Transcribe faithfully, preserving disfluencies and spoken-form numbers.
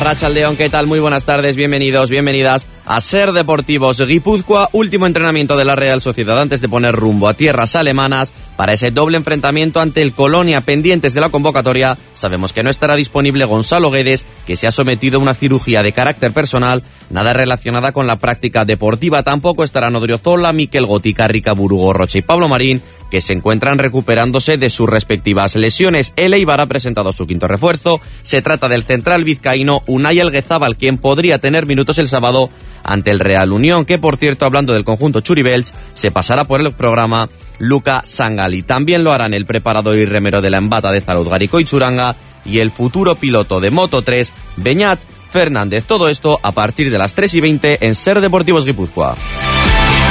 Arratsaldeon, ¿qué tal? Muy buenas tardes, bienvenidos, bienvenidas a Ser Deportivos Guipúzcoa, último entrenamiento de la Real Sociedad antes de poner rumbo a tierras alemanas para ese doble enfrentamiento ante el Colonia. Pendientes de la convocatoria, sabemos que no estará disponible Gonzalo Guedes, que se ha sometido a una cirugía de carácter personal, nada relacionada con la práctica deportiva. Tampoco estarán Odriozola, Mikel Gotica, Rica Burugo, Rocha y Pablo Marín, que se encuentran recuperándose de sus respectivas lesiones. El Eibar ha presentado su quinto refuerzo. Se trata del central vizcaíno Unai Elguezábal, quien podría tener minutos el sábado ante el Real Unión, que por cierto, hablando del conjunto Churibelch, se pasará por el programa Luca Sangali. También lo harán el preparador y remero de la Embata de Zarauz, Garico Churanga, y el futuro piloto de Moto tres, Beñat Fernández. Todo esto a partir de las tres y veinte en Ser Deportivos Guipúzcoa.